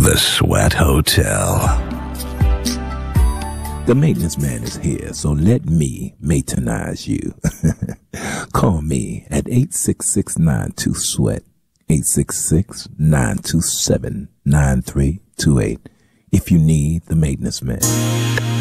The Sweat Hotel. The maintenance man is here, so let me maintenance you. Call me at 866-92-SWEAT, 866-927-9328 if you need the maintenance man.